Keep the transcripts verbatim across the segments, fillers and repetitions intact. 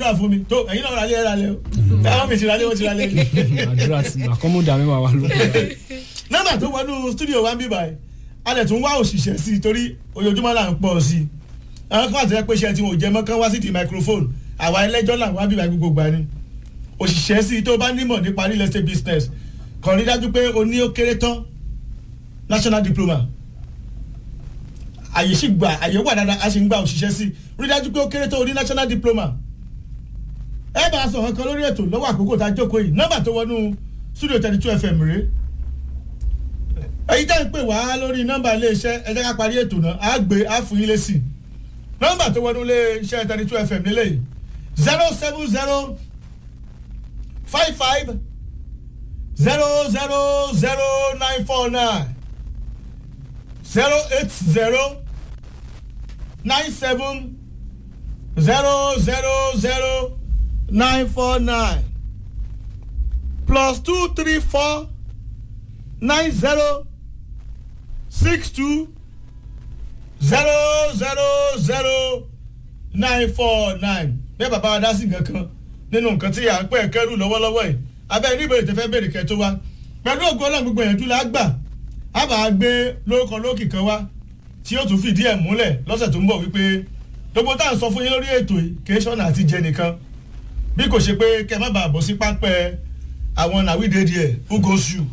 gbàdúrà fún mi tó ẹ̀yin náà rà lé ẹ̀rà lẹ́ o táwọn mi ti rà lé wọ́n ti rà lé. àdúrà sí àkọ́múdà mẹ́wàá wà lóko. nọ́mbà tó wọnú stúdíò wa ń bí báyìí a lè tún wá òṣìṣẹ́ sí i torí ojoojúmọ́ là ń pọ̀ sí i àwọn kan àti ẹ pé iṣẹ́ tí wọn ò jẹ mọ́ kán wá sí ti microphone àwa ẹlẹ́jọ́ là wá bí báyìí gbogbo gbà ni òṣìṣẹ́ sí i tó bá nímọ̀ nípa real estate business kàn rí dájú pé o ní ó kéré tán national diploma àyè sì gbà àyè wà dáadáa a sì ń gba òṣìṣẹ́ sí rí dájú pé ó kéré tán o ní national diploma ẹ bá a sọ̀rọ̀ kan lórí ètò lọ́wọ́ àkókò tá a jókòó yìí nọ́mbà tó wọnú studio thirty two fm rèé èyí tẹ́ ń pè wá lórí nọ́mbà iléeṣẹ́ ẹ jẹ́ ká parí ètò náà á gbé á fún yín lésì nọ́mbà tó wọnú iléeṣẹ́ thirty two fm nílẹ̀ yìí zero seven zero five five zero zero zero nine four nine zero eight zero nine seven zero zero zero nine four nine plus two three four nine zero six two zero zero zero nine four nine bẹ́ẹ̀ bàbá wa dá sí nǹkan kan nínú nǹkan tí à ń pẹ́ kẹ́rù lọ́wọ́lọ́wọ́ yìí abẹ́ ní ìbéèrè tẹ́fẹ́ béèrè kẹ́ tó wá pẹ̀lú ògùn ọlọ́run gbogbo ìyẹn la gbà á bá a gbé lórúkọ lókì kan wá tí yóò tún fìdí ẹ̀ múlẹ̀ lọ́sẹ̀ tó ń bọ̀ wípé gbogbo tá à ń sọ fún yín lórí ètò yìí kì í ṣọ́nà àti jẹ nìkan bí kò ṣe pé kẹ́ má bàa bọ̀ sí pápẹ́ àwọn nàwídéédé ẹ̀ who goes you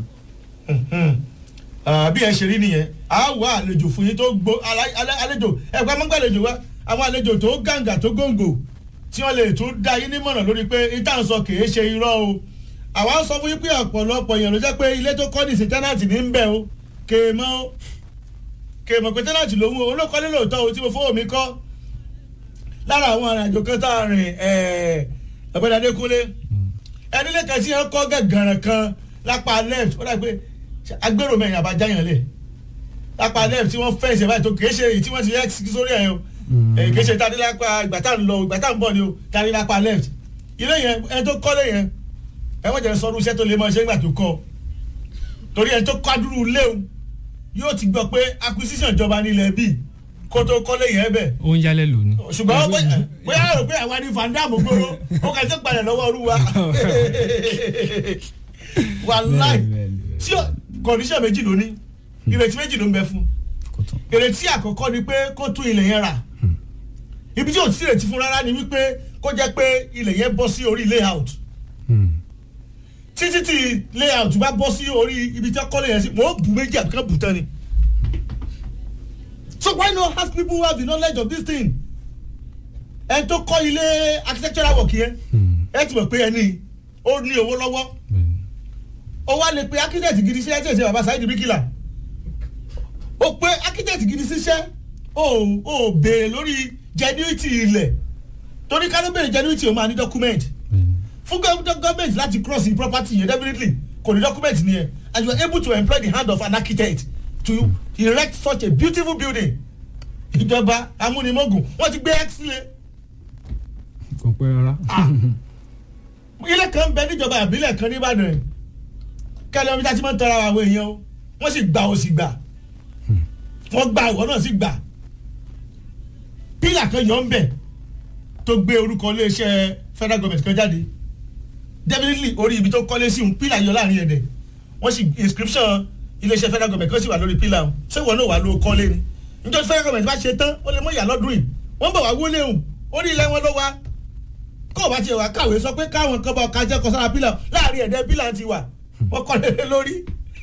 bí ẹ ṣe rí nìyẹn á wá àlejò fún yín tó gbó àlejò ẹ̀gbọ́n mọ́gbà àlejò wá àwọn àlejò tó gàǹgà tó góńgò tí wọ́n lè tún dá yín nímọ̀ràn lórí pé ìtàn sọ kì í ṣe irọ́ o àwa sọ fún yín pé ọ̀pọ̀lọpọ̀ èèyàn ló jẹ́ pé ilé tó kọ́ ní ìsìn tẹ́nàtì ní ń bẹ̀ o kèémọ́ o kèémọ́ pé tẹ́nàtì lòun o olókọ́lé lóòótọ́ o tí mo fowó mi kọ́ lára àwọn arìnrìnàjò kan tá a rìn ẹ̀ẹ́dẹ́gbẹ́dẹ́ Adékúnlé ẹni lẹ́kàn tí wọ́n kọ́ gàngàràn kan lápá left ó dà pé agbèrò mẹ́rin àbájáyàn lẹ̀ lápá left tí wọ́n fẹ́ǹsì báyìí tó kìí ṣe èyí tí wọ́n ti yẹ sórí ẹ̀ o kìí ṣe tani lápá ìgbà tá à ń lọ ìgbà tá à ń bọ̀ ni o tani lápá left ilé yẹn ẹni tó kọ́lé yẹn ẹ wọ́n jẹ́ sọ́dún iṣẹ́ tó lè mọ ṣe nígbà tó kọ́ torí ẹni tó kọ́ adúrú léwu yóò ti gbọ́ pé acquisition ìjọba nílẹ̀ bíi kó tó kọ́lé yẹn bẹ̀. ó ń yálẹ̀ lónìí. ṣùgbọ́n bóyá rò pé àwa ni fàndàmù gbòòrò ó kà sí padà lọ́wọ́ ọdún wa wàláì tí kọ̀ndíṣàn méjì ló ní ìrètí méjì ló ń bẹ fún ìrètí àkọ́kọ́ ni pé kó tún ilẹ̀ yẹn rà ibi tí ò sí ìrètí fún rárá ni wípé kó jẹ́ pé ilẹ̀ yẹn bọ́ sí orí layout títí tí layout bá bọ́ sí orí ibi tí wọ́n kọ́lé yẹn sí wọ́n bù méjì àbí kán bù tán ni. So why not ask people who have the knowledge of this thing? Ẹ tó kọ́ ilé architectural work yẹn ẹ ti mọ̀ pé ẹni ó ní owó lọ́wọ́ ó wá lè pe architect gidi sí ẹ̀jẹ̀ ṣe bàbá Saheed Bíkìlà ó pe architect gidi síṣẹ́ ó ó béèrè lórí genuity ilẹ̀ torí ká ló béèrè genuity ó máa ní document fún government láti cross the property yẹn definitely kò ní document nìyẹn and you are able to employ the hand of an architect to erect such a beautiful building ìjọba amúnimógún wọ́n ti gbé x sílẹ̀. kò pẹ́ rárá. ilé kan bẹ níjọba àbílẹ̀ kan nìbàdàn kẹlẹ́ omi tá a ti máa ń tọrọ àwọn èèyàn o wọ́n sì gbà ó sì gbà wọ́n gba ìwọ náà sì gbà pílà kan yọ̀ ń bẹ̀ tó gbé orúkọ iléeṣẹ́ federal government kan jáde definitely orí ibi tó kọ́lé sí un pílà yọ láàrin ẹ̀dẹ̀ wọ́n sì inscription iléeṣẹ́ federal government kan sì wà lórí pílà o ṣé ìwọ náà wà ló kọ́lé ni nítorí federal government bá ṣe tán ó lè mọ ìyá lọ́dún yìí wọ́n bọ̀ wá wọlé òun orí ilẹ̀ wọn ló wá kó o bá tiẹ̀ wá kàwé sọ pé káwọn kan bá ọkà jẹ́ kọ sára pílà láàrin ẹ̀dẹ̀ pílà ti wà wọ́n kọ́ lé lórí.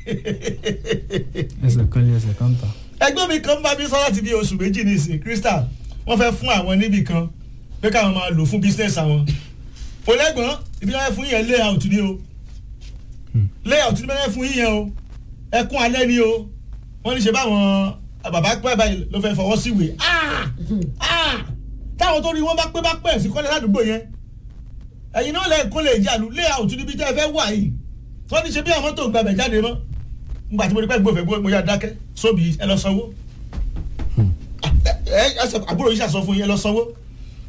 ẹsẹ̀ kan lé ẹsẹ̀ kan ta. ẹgbẹ́ mi kan bá mi sọ láti bí oṣù méjì ní ìsìn Crystal wọ́n fẹ́ fún àwọn níbì kan pé káwọn máa lò fún business àwọn fòlẹ́gbọ̀n ibi náà fún yẹn layout ni o layout ni bẹ́ẹ̀ fún yẹn o ẹkún alẹ́ ni o wọ́n ní ṣe báwọn bàbá pẹ́ báyìí ló fẹ́ fọwọ́ sí ìwé táwọn tó rí wọ́n bá pẹ́ bá pẹ́ sí kọ́lé ládùúgbò yẹn ẹ̀yin náà lẹ́ẹ̀kọ́ lè jàlú layout níbi tẹ́ ẹ fẹ́ wà yìí wọ́n ní ṣe bí àwọn tó ń gbàgbẹ́ jáde mọ́ ngbà tí mo rí pẹ́ gbọ́fẹ́ gbọ́ mo yà dákẹ́ sóbì ẹ lọ sanwó àbúrò yìí ṣàsọ fún yín ẹ lọ sanwó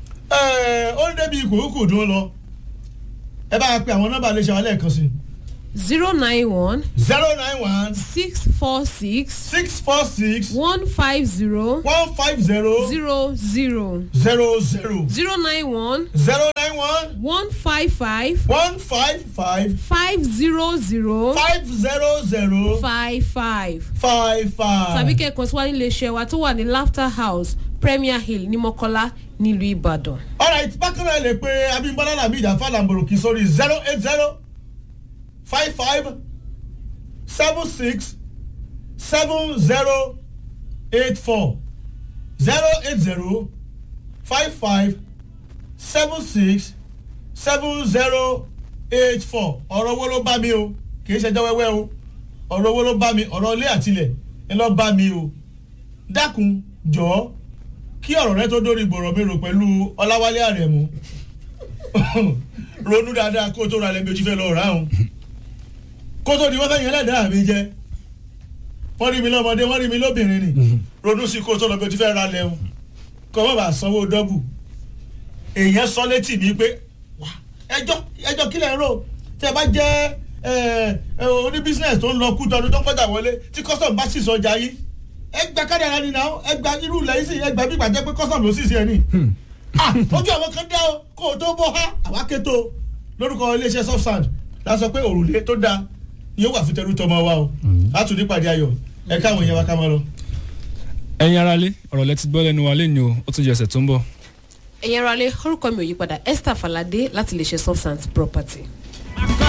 ó ń débi kòókò dùn lọ ẹ bá pe àwọn nọ́mbà lè ṣe àwọn lẹ́ẹ̀kan sí zero nine one zero nine one six four six six four six one five zero one five zero zero zero zero zero zero nine one zero nine one one five five one five five five zero zero five zero zero five five five five. tàbí kẹ́kọ̀ọ́ sí wa nílé iṣẹ́ wa tó wà ní Laughter House Premier Hill ní Mọ́kọ́lá nílùú Ìbàdàn. alright bákan náà lè pe Abímbọ́lá Lamid Afalamboroki sórí zero eight zero five five seven six seven zero eight four zero eight zero five five seven six seven zero eight four ọ̀rọ̀ owó ló bá mi o kì í ṣẹjọ́ wẹ́wẹ́ o ọ̀rọ̀ owó ló bá mi ọ̀rọ̀ ilé àtilẹ̀ ẹ lọ́ bá mi o dákun jọ̀ọ́ kí ọ̀rọ̀ rẹ tó dórí ìgbọ̀rọ̀ mi rò pẹ̀lú Ọláwálé Àrẹ̀mú ronú dáadáa kó tó ra lẹ́mi ojú fẹ́ lọ rà áhùn kó tó di wọ́n fẹ́ yẹn lẹ́dàá mi jẹ́ wọ́n rí mi lọ́mọdé wọ́n rí mi lóbìnrin ni ronú sí kó tó lọ bí ojú fẹ́ ra lẹ́hùn kọ́ mọ́ bá sanwó dọ́bù èèyàn sọ létí mi pé ẹjọ́ ẹjọ́ kílẹ̀ ń rò tí ẹ bá jẹ́ oní business tó ń lọ kú tọdún tó ń kọjá wọlé tí custom bá sì sọjà yìí ẹ gba kádàrá ni náà ẹ gba irú ilẹ̀ yìí sì ẹ gba bí gbàjẹ́ pé custom ló sì sí ẹ ní. ojú àwọn kan dá o kó o tó bọ́ ha àwa kéto lórúkọ iléeṣẹ́ Softsand la sọ pé òrùlé tó dáa ni yóò wà fún tẹrú tọmọ wa o láti nípàdé ayọ̀ ẹ káwọn èèyàn wa ká máa lọ. ẹ̀yin aráalé ọ̀rọ̀ lẹ ti gbọ́ lẹ́nu wa lẹ́nu o ó tún jẹ́ ọ̀sẹ̀ tó ń bọ̀. ẹ̀yin aráalé orúkọ mi ò yí padà Esther Falade láti iléeṣẹ́ Softsand Property.